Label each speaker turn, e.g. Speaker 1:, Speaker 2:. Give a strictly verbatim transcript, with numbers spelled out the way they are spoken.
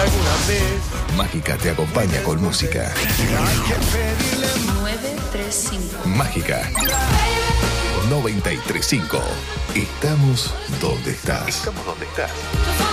Speaker 1: alguna vez.
Speaker 2: Mágica te acompaña con música.
Speaker 3: nueve tres cinco.
Speaker 2: Mágica noventa y tres punto cinco. Estamos donde estás.
Speaker 4: Estamos donde estás.